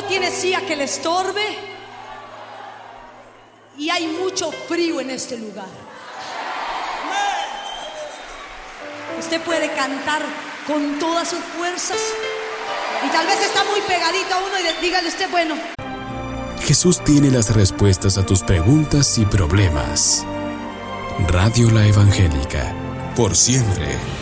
tiene silla que le estorbe. Y hay mucho frío en este lugar. Usted puede cantar con todas sus fuerzas. Y tal vez está muy pegadito a uno y dígale usted, bueno. Jesús tiene las respuestas a tus preguntas y problemas. Radio La Evangélica, por siempre.